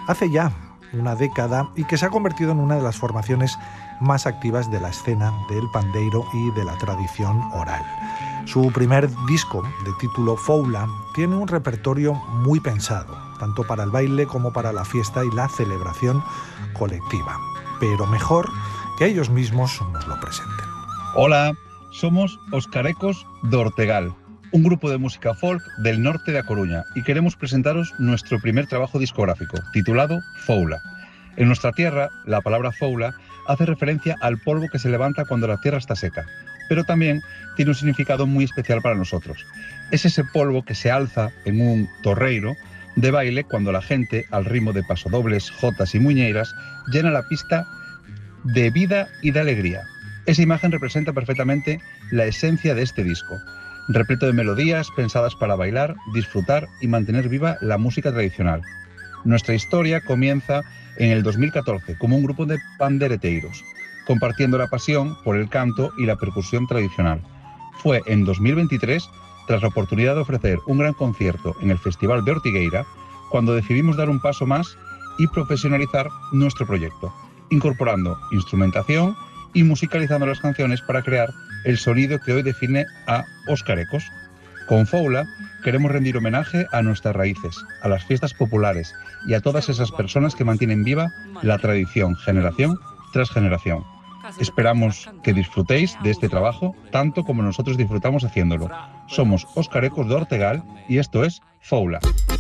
hace ya una década y que se ha convertido en una de las formaciones más activas de la escena del pandeiro y de la tradición oral. Su primer disco, de título Foula, tiene un repertorio muy pensado, tanto para el baile como para la fiesta y la celebración colectiva. Pero mejor que ellos mismos nos lo presenten. Hola, somos Os Carecos de Ortegal, un grupo de música folk del norte de A Coruña, y queremos presentaros nuestro primer trabajo discográfico, titulado Foula. En nuestra tierra, la palabra foula hace referencia al polvo que se levanta cuando la tierra está seca, pero también tiene un significado muy especial para nosotros. Es ese polvo que se alza en un torreiro de baile cuando la gente, al ritmo de pasodobles, jotas y muñeiras, llena la pista de vida y de alegría. Esa imagen representa perfectamente la esencia de este disco, repleto de melodías pensadas para bailar, disfrutar y mantener viva la música tradicional. Nuestra historia comienza en el 2014 como un grupo de pandereteiros, compartiendo la pasión por el canto y la percusión tradicional. Fue en 2023, tras la oportunidad de ofrecer un gran concierto en el Festival de Ortigueira, cuando decidimos dar un paso más y profesionalizar nuestro proyecto, incorporando instrumentación y musicalizando las canciones para crear el sonido que hoy define a Os Carecos. Con Foula queremos rendir homenaje a nuestras raíces, a las fiestas populares y a todas esas personas que mantienen viva la tradición generación tras generación. Esperamos que disfrutéis de este trabajo tanto como nosotros disfrutamos haciéndolo. Somos Os Carecos de Ortegal y esto es Foula.